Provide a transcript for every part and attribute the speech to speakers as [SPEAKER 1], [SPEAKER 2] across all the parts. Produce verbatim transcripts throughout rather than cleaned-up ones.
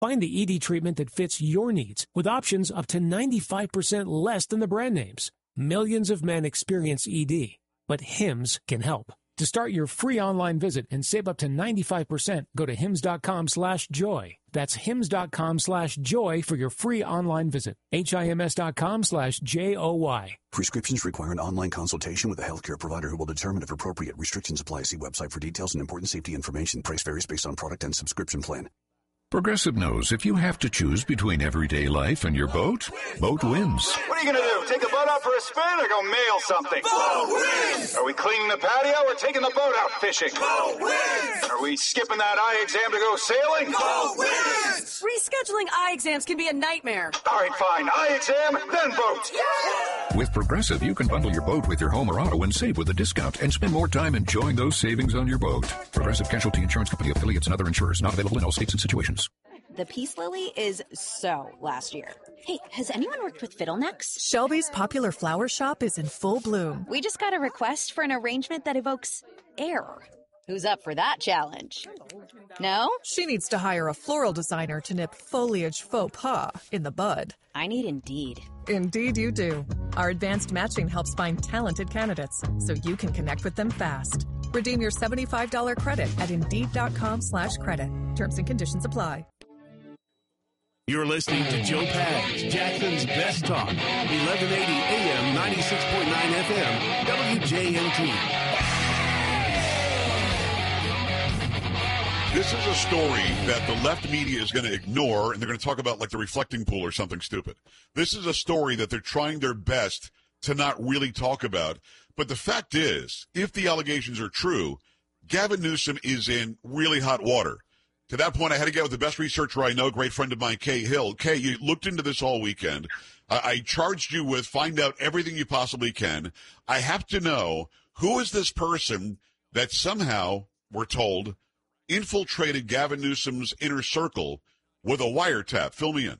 [SPEAKER 1] Find the E D treatment that fits your needs with options up to ninety-five percent less than the brand names. Millions of men experience E D, but Hims can help. To start your free online visit and save up to ninety-five percent, go to hims.com slash joy. That's hims.com slash joy for your free online visit. H-I-M-S.com slash J-O-Y.
[SPEAKER 2] Prescriptions require an online consultation with a healthcare provider who will determine if appropriate. Restrictions apply. See website for details and important safety information. Price varies based on product and subscription plan.
[SPEAKER 3] Progressive knows if you have to choose between everyday life and your boat, boat wins.
[SPEAKER 4] What are you going to do? Take the boat out for a spin or go mail something?
[SPEAKER 5] Boat wins!
[SPEAKER 4] Are we cleaning the patio or taking the boat out fishing?
[SPEAKER 5] Boat wins!
[SPEAKER 4] Are we skipping that eye exam to go sailing?
[SPEAKER 5] Boat wins!
[SPEAKER 6] Rescheduling eye exams can be a nightmare.
[SPEAKER 4] All right, fine. Eye exam, then boat.
[SPEAKER 5] Yeah!
[SPEAKER 3] With Progressive, you can bundle your boat with your home or auto and save with a discount and spend more time enjoying those savings on your boat. Progressive Casualty Insurance Company, affiliates, and other insurers. Not available in all states and situations.
[SPEAKER 7] The Peace Lily is so last year. Hey, has anyone worked with Fiddlenecks?
[SPEAKER 8] Shelby's popular flower shop is in full bloom.
[SPEAKER 7] We just got a request for an arrangement that evokes air. Who's up for that challenge? No?
[SPEAKER 8] She needs to hire a floral designer to nip foliage faux pas in the bud.
[SPEAKER 7] I need Indeed.
[SPEAKER 8] Indeed you do. Our advanced matching helps find talented candidates so you can connect with them fast. Redeem your seventy-five dollars credit at Indeed.com slash credit. Terms and conditions apply.
[SPEAKER 9] You're listening to Joe Pags, Jackson's Best Talk, eleven eighty A M, ninety-six point nine F M, W J M T.
[SPEAKER 10] This is a story that the left media is going to ignore, and they're going to talk about like the reflecting pool or something stupid. This is a story that they're trying their best to not really talk about. But the fact is, if the allegations are true, Gavin Newsom is in really hot water. To that point, I had to get with the best researcher I know, a great friend of mine, Kay Hill. Kay, you looked into this all weekend. I, I charged you with find out everything you possibly can. I have to know, who is this person that somehow, we're told, infiltrated Gavin Newsom's inner circle with a wiretap? Fill me in.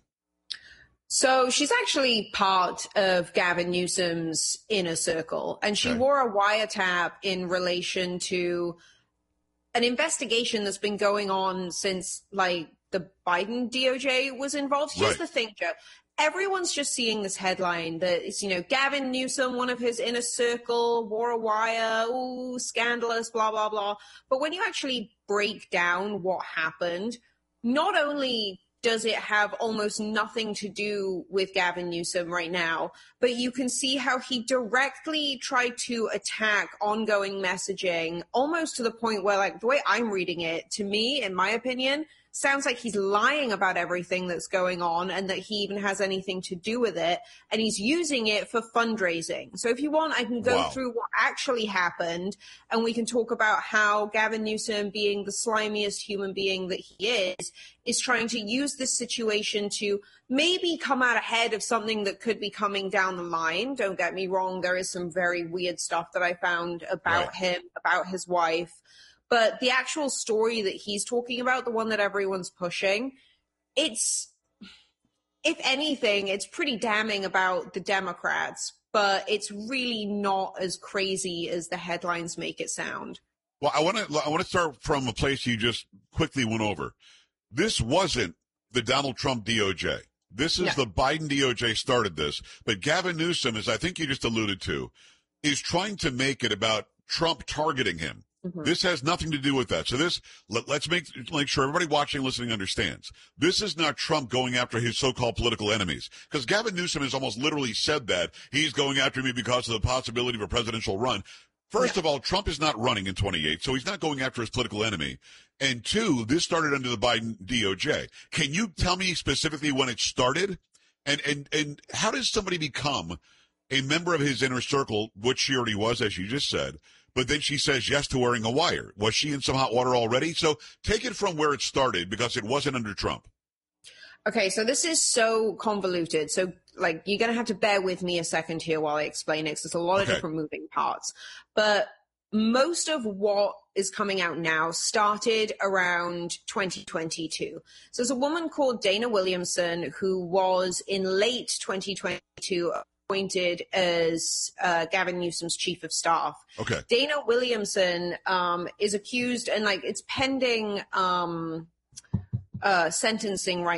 [SPEAKER 11] So she's actually part of Gavin Newsom's inner circle, and she okay. wore a wiretap in relation to an investigation that's been going on since, like, the Biden D O J was involved. Here's right. the thing, Joe. Everyone's just seeing this headline that it's, you know, Gavin Newsom, one of his inner circle, wore a wire, ooh, scandalous, blah, blah, blah. But when you actually break down what happened, not only does it have almost nothing to do with Gavin Newsom right now, but you can see how he directly tried to attack ongoing messaging, almost to the point where, like, the way I'm reading it, to me, in my opinion, sounds like he's lying about everything that's going on and that he even has anything to do with it. And he's using it for fundraising. So if you want, I can go wow. through what actually happened, and we can talk about how Gavin Newsom, being the slimiest human being that he is, is trying to use this situation to maybe come out ahead of something that could be coming down the line. Don't get me wrong. There is some very weird stuff that I found about right. him, about his wife. But the actual story that he's talking about, the one that everyone's pushing, it's, if anything, it's pretty damning about the Democrats, but it's really not as crazy as the headlines make it sound.
[SPEAKER 10] Well, I want to I want to start from a place you just quickly went over. This wasn't the Donald Trump D O J. This is no. the Biden D O J started this. But Gavin Newsom, as I think you just alluded to, is trying to make it about Trump targeting him. Mm-hmm. This has nothing to do with that. So this, let, let's make, make sure everybody watching, listening understands. This is not Trump going after his so-called political enemies. Because Gavin Newsom has almost literally said that he's going after me because of the possibility of a presidential run. First yeah. of all, Trump is not running in twenty-eight, so he's not going after his political enemy. And two, this started under the Biden D O J. Can you tell me specifically when it started? And, and, and how does somebody become a member of his inner circle, which she already was, as you just said, but then she says yes to wearing a wire? Was she in some hot water already? So take it from where it started, because it wasn't under Trump.
[SPEAKER 11] Okay, so this is so convoluted. So, like, you're going to have to bear with me a second here while I explain it, because there's a lot okay. of different moving parts. But most of what is coming out now started around twenty twenty-two. So there's a woman called Dana Williamson who was in late twenty twenty-two appointed as uh, Gavin Newsom's chief of staff.
[SPEAKER 10] Okay.
[SPEAKER 11] Dana Williamson um, is accused, and like it's pending um, uh, sentencing right